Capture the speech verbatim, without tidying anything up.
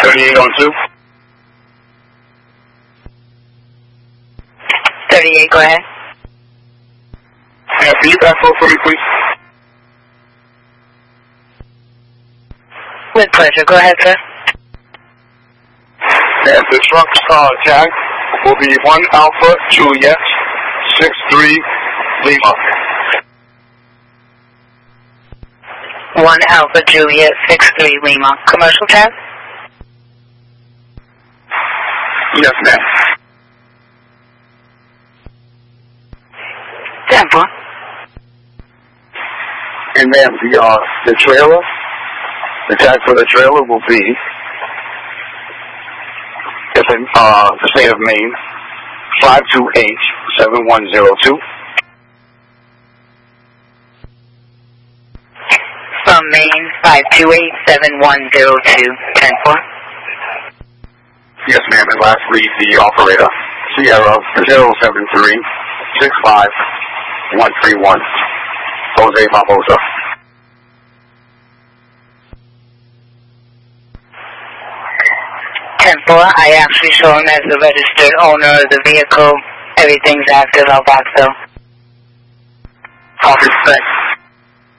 thirty-eight on two. thirty-eight, go ahead. And can you back for me, please? With pleasure. Go ahead, sir. And the truck's uh, tag will be one Alpha Juliet six three Lima. one Alpha Juliet six three Lima. Commercial tag? Yes, ma'am. ten four. And ma'am, the, uh, the trailer, the tag for the trailer will be, it's in uh, the state of Maine, five two eight seven one zero two. From Maine, five two eight seven one zero two. ten four. Yes, ma'am, and lastly, the operator, Sierra zero seven three six five one three one, Jose Barbosa. ten four, I actually show him as the registered owner of the vehicle. Everything's active, I'll backfill. Copy, thanks.